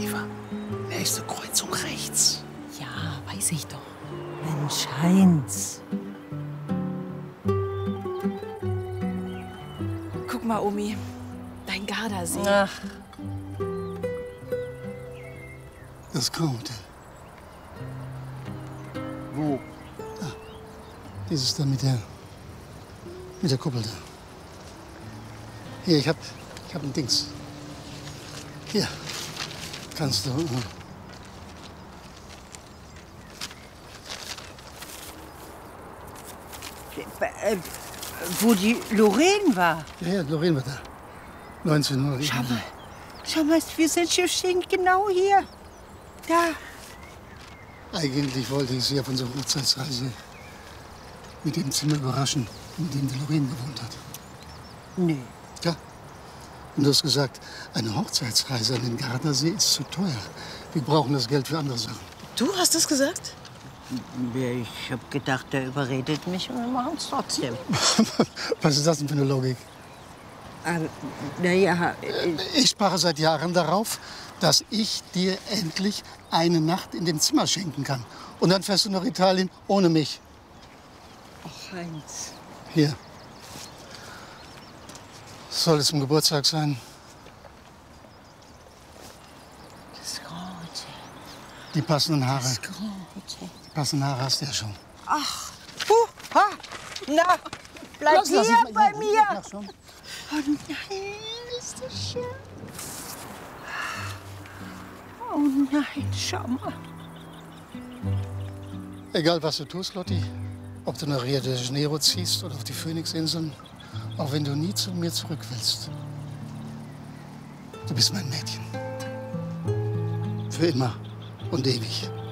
Eva, nächste Kreuzung rechts. Ja, weiß ich doch. Mensch, Heinz. Guck mal, Omi. Dein Gardasee. Ach, Das Grauhotel. Wo? Dieses da mit der Kuppel da. Hier, ich hab ein Dings. Hier. Kannst du. wo die Lorraine war. Ja, Lorraine war da. 19 Uhr. Schau mal, wir sind schon genau hier. Da. Eigentlich wollte ich Sie auf unserer Hochzeitsreise mit dem Zimmer überraschen, in dem die Lorraine gewohnt hat. Nee. Ja. Und du hast gesagt, eine Hochzeitsreise an den Gardasee ist zu teuer. Wir brauchen das Geld für andere Sachen. Du hast das gesagt? Ich hab gedacht, der überredet mich und wir machen es trotzdem. Was ist das denn für eine Logik? Naja, Ich spare seit Jahren darauf, dass ich dir endlich eine Nacht in dem Zimmer schenken kann. Und dann fährst du nach Italien ohne mich. ach, Heinz. Hier. Soll es zum Geburtstag sein? Das Große. Die passenden Haare. Das Große. Die passenden Haare hast du ja schon. Ach, ha, na, bleib hier bei mir. Mach schon. Oh nein, ist das schön. Oh nein, schau mal. Egal, was du tust, Lotti, ob du nach Rio de Janeiro ziehst oder auf die Phoenixinseln, auch wenn du nie zu mir zurück willst. Du bist mein Mädchen. Für immer und ewig.